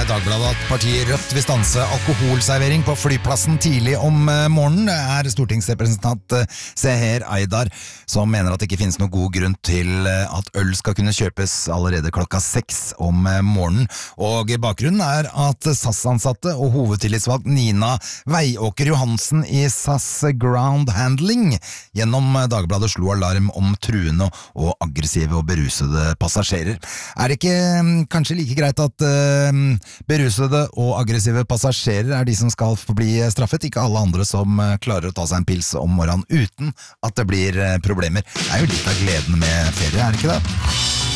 Dagbladet at partiet Rødt vil stanse alkoholservering på flyplassen tidlig om morgenen. Det er stortingsrepresentant Seher Aydar som mener at det ikke finnes noen god grunn til at øl skal kunne kjøpes allerede klokka 6 om morgenen. Og bakgrunnen er at SAS-ansatte og hovedtillitsvalgt Nina Veiåker Johansen i SAS Ground Handling gjennom Dagbladet slo alarm om truende og aggressive og berusede passasjerer. Er det ikke kanskje like greit at berusede og aggressive passasjerer er de som skal bli straffet, ikke alle andre som klarer å ta seg en pils om morgenen uten at det blir problemer? Det er jo litt av gleden med ferie, er det ikke det?